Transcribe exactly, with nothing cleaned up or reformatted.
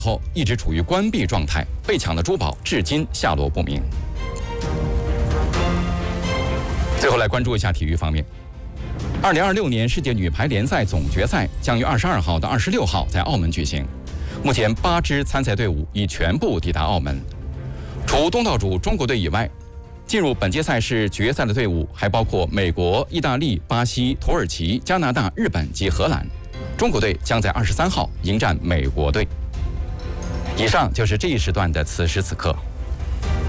后一直处于关闭状态，被抢的珠宝至今下落不明。最后来关注一下体育方面。二零二六年世界女排联赛总决赛将于二十二号到二十六号在澳门举行。目前八支参赛队伍已全部抵达澳门。除东道主中国队以外，进入本届赛事决赛的队伍还包括美国、意大利、巴西、土耳其、加拿大、日本及荷兰。中国队将在二十三号迎战美国队。以上就是这一时段的此时此刻。